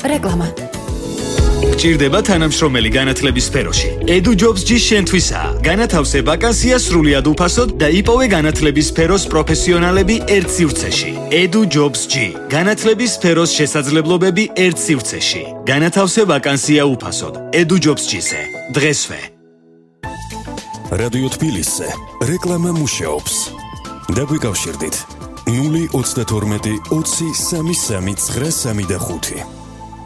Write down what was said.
რეკლამა. გჭირდება თანამშრომელი განათლების სფეროში. Edu Jobs G შენთვისაა. განათავსე ვაკანსია სრულიად უფასოდ და იპოვე განათლების სფეროს პროფესიონალები ერთ სივრცეში. Edu Jobs G. განათლების სფეროს შესაძლებლობები ერთ სივრცეში. განათავსე ვაკანსია უფასოდ. Edu Jobs G-ზე. დღესვე. რადიო თბილისზე რეკლამა მუშაობს. დაგვიკავშირდით 032 20 33 935